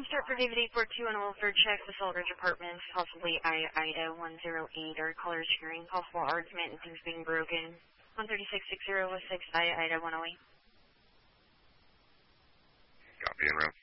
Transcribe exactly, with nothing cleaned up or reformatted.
start for David eight four two and we'll third check the Salt Ridge Apartments, possibly I Ida one zero eight. Our callers hearing possible argument and things being broken. one three six six zero six I Ida one oh eight. Copy, en route.